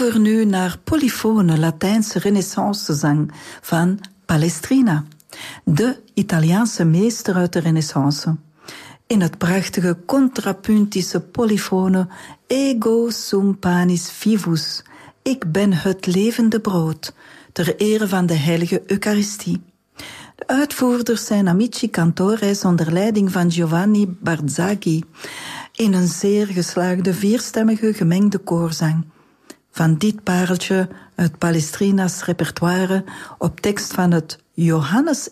Over nu naar polyfone Latijnse renaissancezang van Palestrina, de Italiaanse meester uit de renaissance. In het prachtige contrapuntische polyfone Ego sum panis vivus, ik ben het levende brood, ter ere van de heilige Eucharistie. De uitvoerders zijn Amici Cantores onder leiding van Giovanni Barzaghi in een zeer geslaagde vierstemmige gemengde koorzang. Van dit pareltje uit Palestrina's repertoire op tekst van het Johannes